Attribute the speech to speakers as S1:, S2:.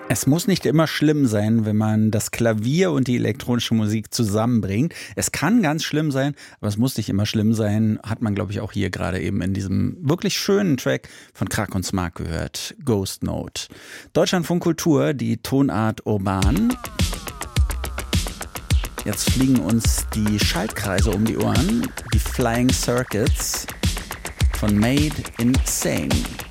S1: Es muss nicht immer schlimm sein, wenn man das Klavier und die elektronische Musik zusammenbringt. Es kann ganz schlimm sein, aber es muss nicht immer schlimm sein. Hat man, glaube ich, auch hier gerade eben in diesem wirklich schönen Track von Krак und Smark gehört. Ghost Note. Deutschlandfunk Kultur, die Tonart urban. Jetzt fliegen uns die Schaltkreise um die Ohren. Die Flying Circuits von Made Insane.